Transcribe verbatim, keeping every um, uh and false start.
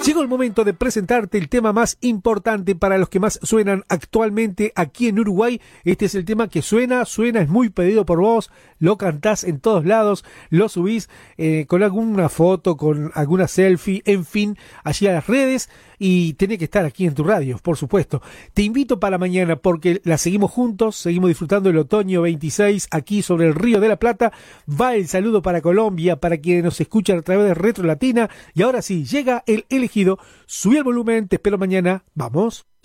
Llegó el momento de presentarte el tema más importante para los que más suenan actualmente aquí en Uruguay. Este es el tema que suena, suena, es muy pedido por vos, lo cantás en todos lados, lo subís eh, con alguna foto, con alguna selfie, en fin, allí a las redes, y tiene que estar aquí en tu radio, por supuesto. Te invito para mañana porque la seguimos juntos, seguimos disfrutando el otoño veintiséis aquí sobre el Río de la Plata. Va el saludo para Colombia, para quienes nos escuchan a través de Retro Latina, y ahora sí, llega el elegido. Subí el volumen, te espero mañana, vamos.